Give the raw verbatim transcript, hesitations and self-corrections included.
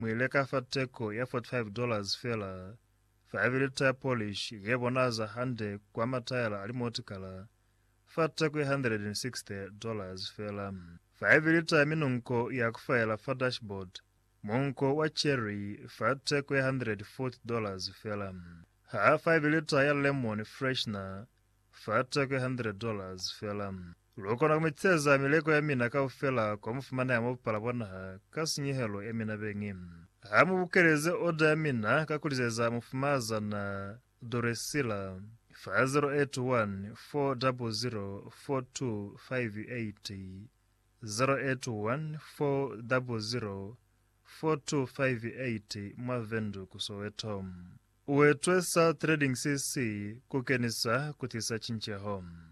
mwileka fateko ya forty-five dollars fela five liter ya Polish yebonaza hande kwa matayala alimotikala fateko ya one hundred sixty dollars fela five liter ya minunko ya kufaela fa dashboard munko wa cherry fateko ya one hundred forty dollars fela ha five liter ya lemon freshener fateko ya one hundred dollars fela loko na kumiteza mileko ya mina ka ufela kwa mufumana ya mopala bonaha kasinyihelo ya mina bengi hamu bukereze oda ya mina kakulizeza mufumaza na Doresila five zero eight one four zero zero four two five eight zero eight one four zero zero four two five eight Mwavendu kusoweto uwetwesa Trading C C kukenisa kutisa chinche home.